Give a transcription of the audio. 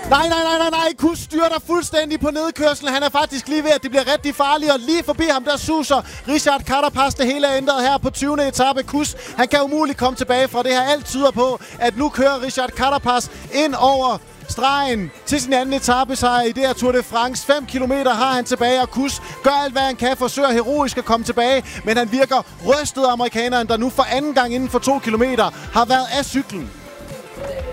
Nej. Kus styrter fuldstændig på nedkørslen. Han er faktisk lige ved, at det bliver rigtig farligt. Og lige forbi ham, der suser Richard Carapaz. Det hele er ændret her på 20. etape. Kus, han kan umuligt komme tilbage fra det her. Alt tyder på, at nu kører Richard Carapaz ind over stregen til sin anden etapesejr i det her Tour de France. 5 kilometer har han tilbage, og Kus gør alt, hvad han kan, forsøger heroisk at komme tilbage, men han virker rystet, amerikaneren, der nu for anden gang inden for 2 kilometer har været af cyklen.